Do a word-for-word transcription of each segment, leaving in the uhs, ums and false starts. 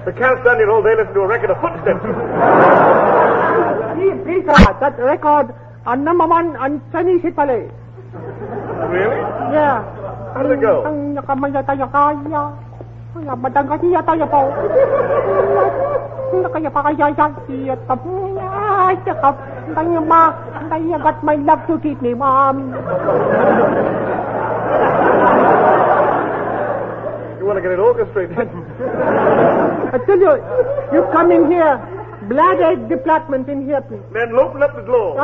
We can't stand here all day listening to a record of footsteps. Peter, that record on number one on Chinese hit parade. Really? Yeah. How did it go? I got my love to keep me warm. You want to get it orchestrated? I tell you, you come in here. Black egg department in here, please. Then open up the door.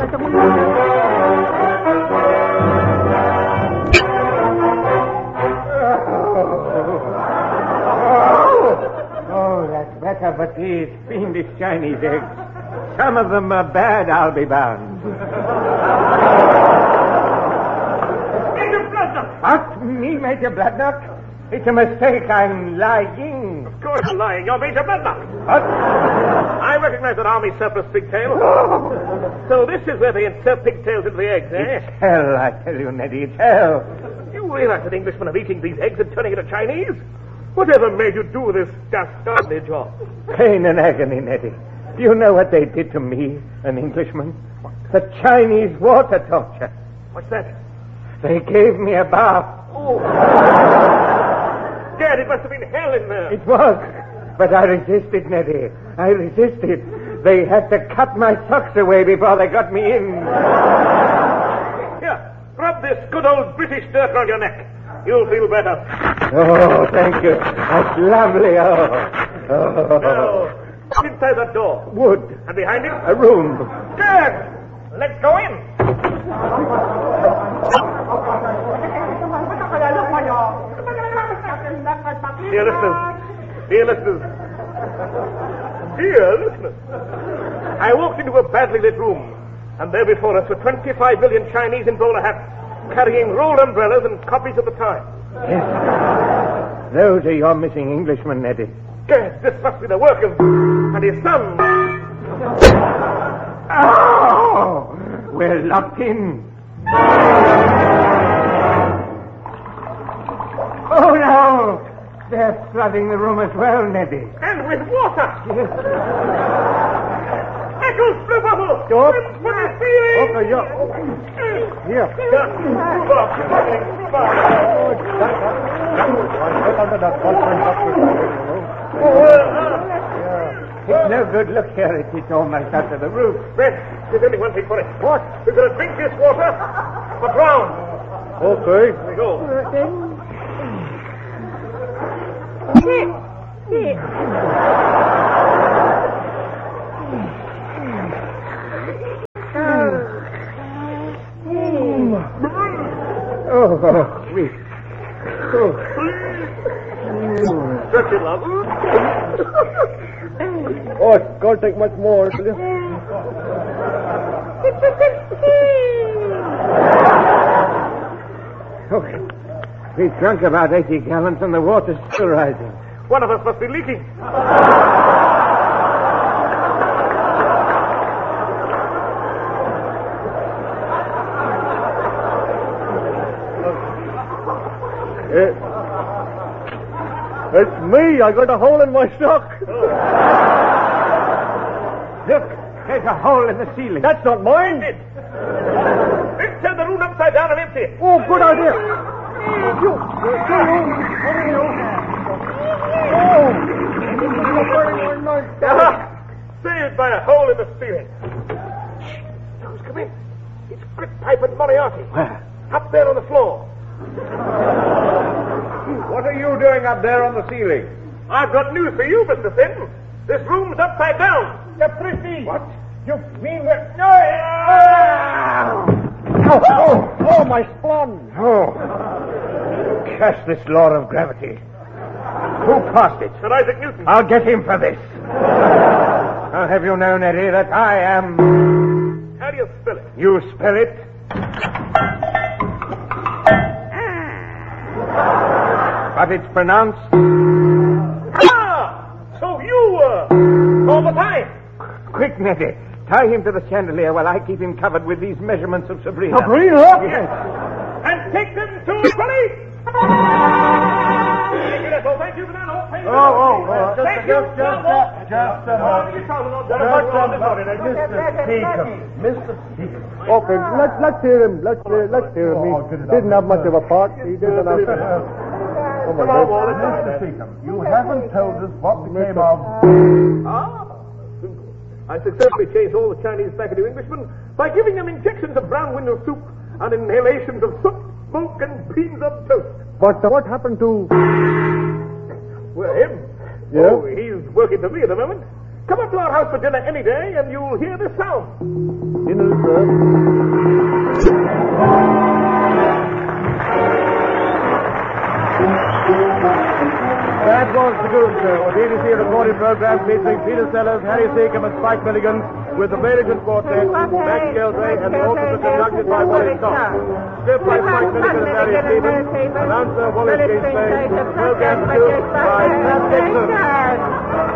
Oh, that's better, but these fiendish Chinese eggs. Some of them are bad, I'll be bound. Major Bloodnut! What? Me, Major Bloodnut? It's a mistake. I'm lying. Of course you're lying. You're Major Bloodnut. What? I recognize that army surplus pigtail. So this is where they insert pigtails into the eggs, eh? It's hell, I tell you, Neddy. It's hell. You realize that Englishmen are eating these eggs and turning into Chinese? Whatever made you do this dastardly job? Pain and agony, Neddy. Do you know what they did to me, an Englishman? The Chinese water torture. What's that? They gave me a bath. Oh. Dad, it must have been hell in there. It was. But I resisted, Neddy. I resisted. They had to cut my socks away before they got me in. Here, rub this good old British dirt around your neck. You'll feel better. Oh, thank you. That's lovely. Oh. Oh. Now, inside that door. Wood. And behind it? A room. Good. Let's go in. Dear listeners. Dear listeners. Dear listeners. I walked into a badly lit room, and there before us were twenty-five million Chinese in bowler hats, carrying rolled umbrellas and copies of the Times. Yes. Those are your missing Englishmen, Neddy. Gad, this must be the work of... and his son. Oh! We're locked in. Oh, no! They're flooding the room as well, Neddy. And with water! Yes. Eccles, Blue Bubble! Stop. From the ceiling! Okay, yeah. Here. Yeah. Move up. Move up. It's no good. Look here. It's almost up to the roof. Red, there's only one thing for it. What? We're going to drink this water for drown. Okay. Here we go. Oh, oh, sweet. Oh. Stretch it, love. Oh, it can't take much more. Okay. We've drunk about eighty gallons and the water's still rising. One of us must be leaking. Uh, it's me. I got a hole in my sock. Look, there's a hole in the ceiling. That's not mine. Let's turn the room upside down and empty it. Oh, good idea. You, you, you. Oh, Ah, saved by a hole in the ceiling. Who's come in? It's Gritpipe and Moriarty. Where? Up there on the floor. What are you doing up there on the ceiling? I've got news for you, Mister Finn. This room's upside down. Capricci! What? You mean we're... No! Oh, oh, oh, my splum! Oh. Curse this law of gravity. Who passed it? Sir Isaac Newton. I'll get him for this. I'll have you know, Neddy, that I am... How do you spell it? You spell it? But it's pronounced... Ah! So you were all the time. Quick, Neddy. Tie him to the chandelier while I keep him covered with these measurements of Sabrina. Sabrina? Yes. And take them to police. Thank you, that's all. Thank you, Banana. Thank you. Oh, oh, oh. Stay just, just, just, just a moment. Just a Mister Seacombe. Mister Seacombe. Okay, let's let's hear him. Let's uh, let's hear him. He Oh, good enough. didn't have much of a part. He did enough. Oh my Come on, God. Wallace. Mister Seacombe, you haven't told us what became of... Ah, I successfully changed all the Chinese back into Englishmen by giving them injections of brown window soup and inhalations of soot, smoke, and beans on toast. But uh, what happened to? Well, him? Yeah? Oh, he's working for me at the moment. Come up to our house for dinner any day, and you'll hear the sound. Dinner, sir. That was the Goon Show, a B B C recorded program featuring Peter Sellers, Harry Seacombe, and Spike Milligan, with the American Quartet, Max Geldray, and the orchestra conducted by Wally Scott. Script by Spike Milligan and Harry Stevens. Announcer Wallace Ginsberg. Program two by Pat Dixon.